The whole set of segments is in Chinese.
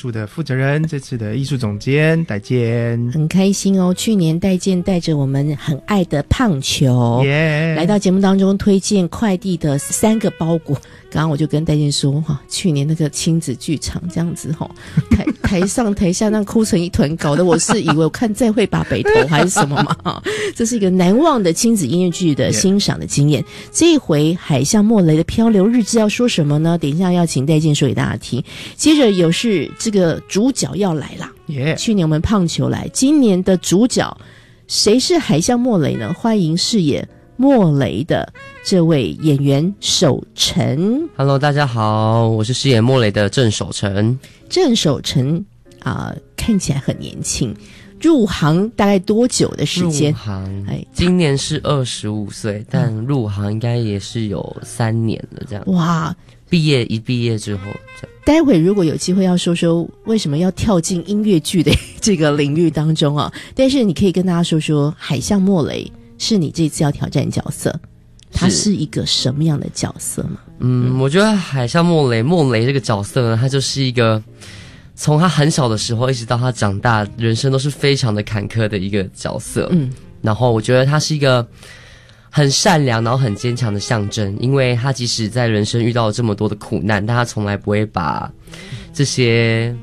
术的负责人，这次的艺术总监戴健， 很开心哦。去年戴健带着我们很爱的胖球，来到节目当中推荐快递的3个包裹。刚刚我就跟戴健说，去年那个亲子剧场这样子台上台下那哭成一团，搞得我是以为我看再会把北投还是什么嘛这是一个难忘的亲子音乐剧的欣赏的经验。这一回海象莫雷的漂流日志要说什么呢？等一下要请戴健说给大家听。接着有是这个主角要来啦，去年我们胖球来，今年的主角谁是海象莫雷呢？欢迎饰演莫雷的这位演员守成。 Hello， 大家好，我是饰演莫雷的郑守成。 郑守成看起来很年轻，入行大概多久的时间？ 入行今年是25岁，但入行应该也是有3年了这样。 哇， 毕业之后这样。 待会如果有机会要说说为什么要跳进音乐剧的这个领域当中啊，但是你可以跟大家说说海象莫雷是你这次要挑战角色，他是一个什么样的角色吗？ 我觉得海象莫雷这个角色呢，他就是一个从他很小的时候一直到他长大，人生都是非常的坎坷的一个角色。然后我觉得他是一个很善良然后很坚强的象征，因为他即使在人生遇到了这么多的苦难，但他从来不会把这些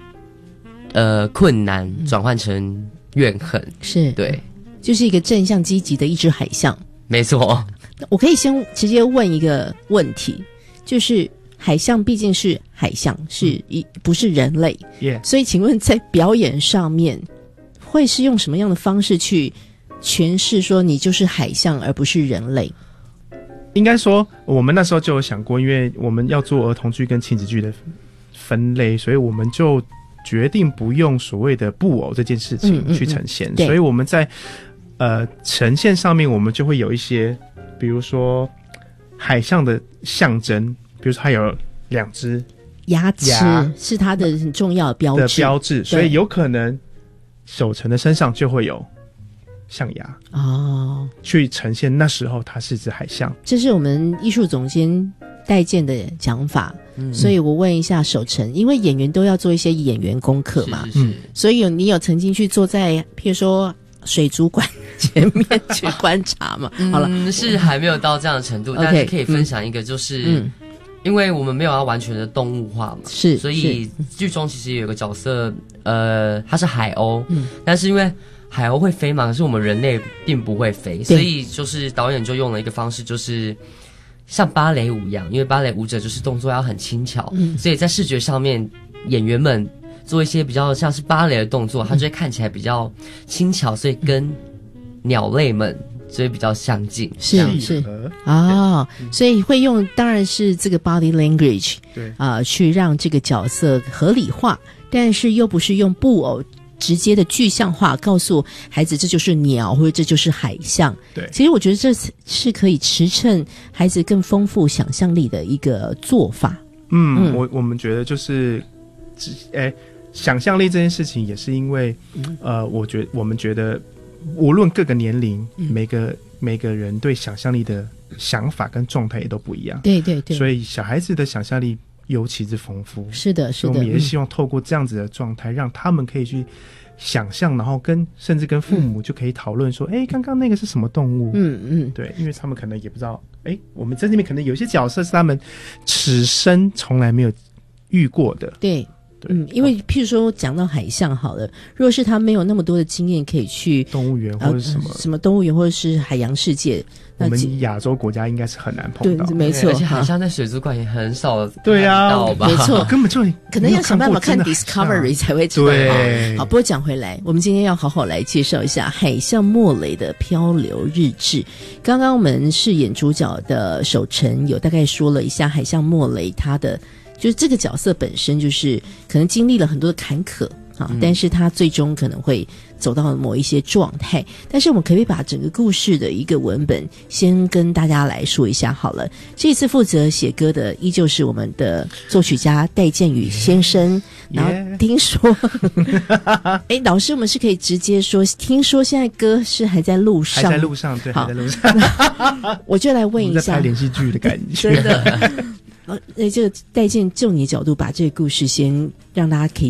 困难转换成怨恨。 是， 对， 就是一个正向积极的一只海象。 没错。 我可以先直接问一个问题，就是海象毕竟是海象，不是人类，所以请问在表演上面会是用什么样的方式去诠释说你就是海象而不是人类？ 应该说我们那时候就有想过，因为我们要做儿童剧跟亲子剧的分类，所以我们就决定不用所谓的布偶这件事情去呈现。所以我们在呈现上面我们就会有一些，比如说海象的象征，比如说它有2只牙齿是它的很重要的标志， 所以有可能守成的身上就会有象牙去呈现那时候它是只海象。 这是我们艺术总监戴健的讲法，所以我问一下守成，因为演员都要做一些演员功课嘛，所以你有曾经去坐在譬如说水族馆前面去观察嘛？好了， 是还没有到这样的程度，但是可以分享一个，就是因为我们没有要完全的动物化嘛，所以剧中其实有个角色，他是海鸥，但是因为海鸥会飞嘛，可是我们人类并不会飞，所以就是导演就用了一个方式，就是像芭蕾舞一样，因为芭蕾舞者就是动作要很轻巧，所以在视觉上面演员们做一些比较像是芭蕾的动作，它就会看起来比较轻巧，所以跟鸟类们所以比较相近。是所以会用当然是这个 body language 去让这个角色合理化，但是又不是用布偶直接的具象化告诉孩子这就是鸟或者这就是海象。对，其实我觉得这是可以驰骋孩子更丰富想象力的一个做法。 我们觉得就是想象力这件事情也是因为我们觉得无论各个年龄，每个人对想象力的想法跟状态也都不一样。对，所以小孩子的想象力尤其是丰富。是的，我们也是希望透过这样子的状态，让他们可以去想象，然后甚至跟父母就可以讨论说，刚刚那个是什么动物？对，因为他们可能也不知道，我们在这边可能有些角色是他们此生从来没有遇过的。对。因为譬如说讲到海象好了，如果是他没有那么多的经验可以去动物园或者什么动物园或者是海洋世界，我们亚洲国家应该是很难碰到。对，没错，而且海象在水族馆也很少看到吧？没错，根本就可能要想办法看 Discovery 才会知道。对，好，不过讲回来，我们今天要好好来介绍一下海象莫雷的漂流日志。刚刚我们饰演主角的守成有大概说了一下海象莫雷他的就是这个角色本身就是可能经历了很多的坎坷但是他最终可能会走到某一些状态。但是我们可不可以把整个故事的一个文本先跟大家来说一下好了。这次负责写歌的依旧是我们的作曲家戴健宇先生，然后听说老师我们是可以直接说，听说现在歌是还在路上，还在路上，对，还在路上我就来问一下，在拍连续剧的感觉真的这个戴健就你的角度把这个故事先让大家可以